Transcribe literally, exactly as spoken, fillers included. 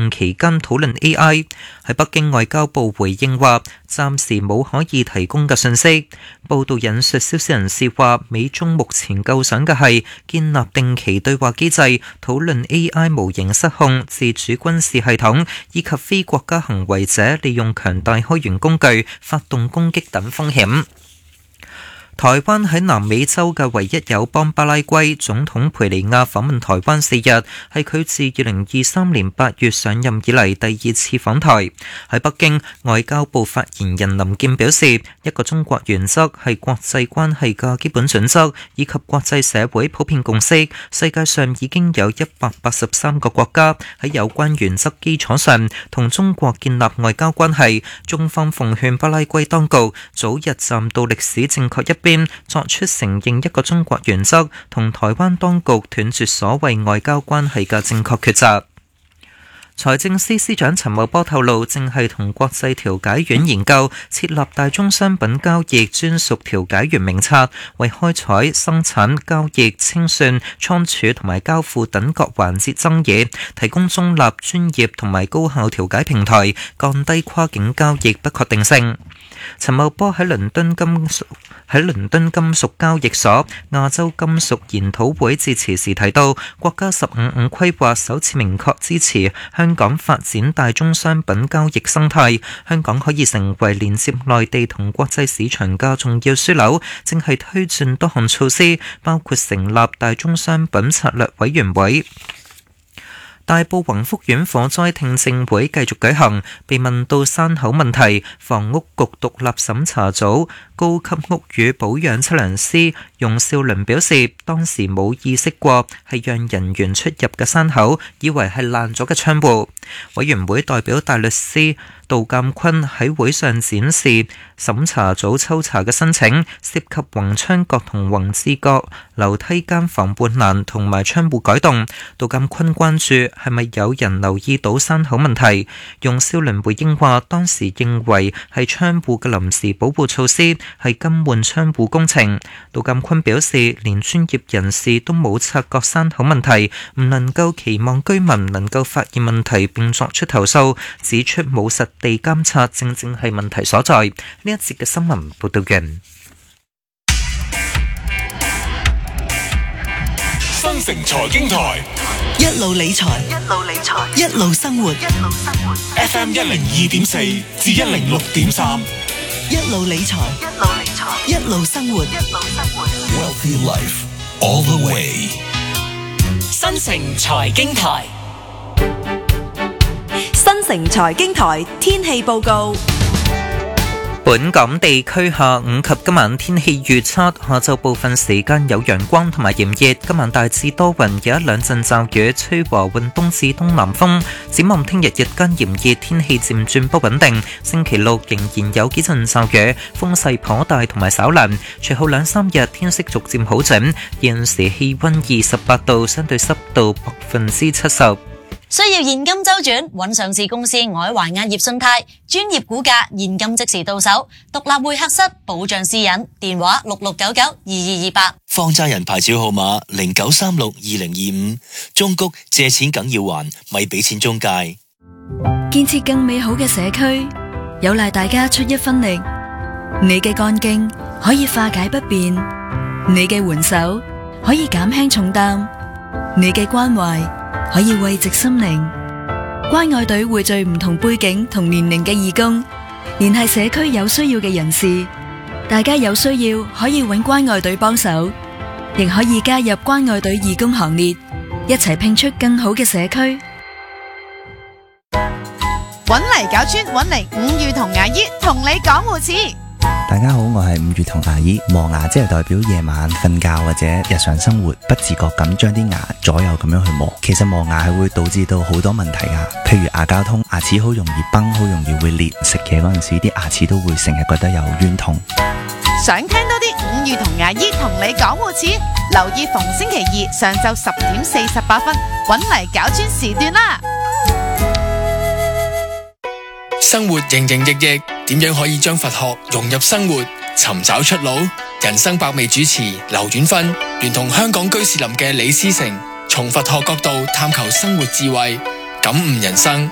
晤期間討論 A I。喺北京外交部回應話，暫時冇可以提供嘅信息。報道引述消息人士話，美中目前構想嘅係建立定期對話機制，討論 A I 模型失控、自主軍事系統以及非國家行為者利用強大開源工具發動攻擊等風險。台灣喺南美洲嘅唯一友邦巴拉圭總統培尼亞訪問台灣四日，係佢自二零二三年八月上任以嚟第二次訪台。喺北京，外交部發言人林健表示，一個中國原則係國際關係嘅基本準則，以及國際社會普遍共識。世界上已經有一百八十三個國家喺有關原則基礎上同中國建立外交關係。中方奉勸巴拉圭當局早日站到歷史正確一邊，作出承認一個中國原則同台灣當局斷絕所謂外交關係嘅正確抉擇。財政司司長陳茂波透露，正係同國際調解院研究設立大宗商品交易專屬調解員名冊，為開採、生產、交易、清算、倉儲同埋交付等各環節爭議提供中立、專業同埋高效調解平台，降低跨境交易不確定性。陳茂波喺倫敦金屬喺倫敦金屬交易所亞洲金屬研討會致辭時提到，國家十五五規劃首次明確支持香港發展大宗商品交易生態，香港可以成為連接內地同國際市場嘅重要樞紐，正係推進多項措施，包括成立大宗商品策略委員會。大埔宏福苑火災聽證會繼續舉行，被問到山口問題，房屋局獨立審查組高級屋宇保養測量師容少麟表示，當時冇意識過係讓人員出入嘅山口，以為係爛咗嘅窗戶。委員會代表大律師杜鑑坤喺會上展示審查組抽查嘅申請，涉及宏窗閣同宏志閣樓梯間防潑欄同埋窗戶改動。杜鑑坤關注係咪有人留意到山口問題，容少麟回應話，當時認為係窗戶嘅臨時保護措施，係更換窗戶工程。杜鑑坤表示，連專業人士都冇察覺山口問題，唔能夠期望居民能夠發現問題並作出投訴，指出冇實地監察正正係問題所在。呢一節嘅新聞報道完。 新城財經台一路理財，一路理財，一路生活，一路生活。 F M 一零二點四至一零六點三， 一路理財，一路理財，一路生活，一路生活。 Wealthy Life all the way。 新城財經台， 新城財經台天氣報告。 本港地區下午及今晚天氣預測，下晝部分時間有陽光同埋炎熱，今晚大致多雲，有一兩陣驟雨，吹和緩東至東南風。展望聽日日間炎熱，天氣漸轉不穩定，星期六仍然有幾陣驟雨，風勢頗大同埋稍涼。隨後兩三日天色逐漸好轉。現時氣溫二十八度，相對濕度百分之七十。 需要現金周轉，揾上市公司愛華壓業信貸，專業估價，現金即時到手，獨立會客室，保障私隱，電話六六九九二二二八。 放債人牌照號碼零九三六二零二五。中谷借錢梗要還，咪俾錢中介。 建設更美好嘅社區，有賴大家出一分力。你嘅幹勁可以化解不便，你嘅援手可以減輕重擔，你嘅關懷可以慰藉心靈。關愛隊匯聚唔同背景同年齡嘅義工，聯繫社區有需要嘅人士。大家有需要可以搵關愛隊幫手，亦可以加入關愛隊義工行列，一齊拼出更好嘅社區。 搵嚟搞村，搵嚟五月同牙醫同你講護士。 大家好，我係五月同牙醫。磨牙即係代表夜晚瞓覺或者日常生活不自覺咁將啲牙左右咁樣去磨。其實磨牙係會導致到好多問題噶，譬如牙膠痛，牙齒好容易崩，好容易會裂。食嘢嗰陣時啲牙齒都會成日覺得有冤痛。 想聽多啲五月同牙醫同你講護士，留意逢星期二上晝十點四十八分，搵嚟搞村時段啦。 生活營營役役，點樣可以將佛學融入生活，尋找出路？人生百味主持劉遠芬聯同香港居士林嘅李思成，從佛學角度探求生活智慧，感悟人生。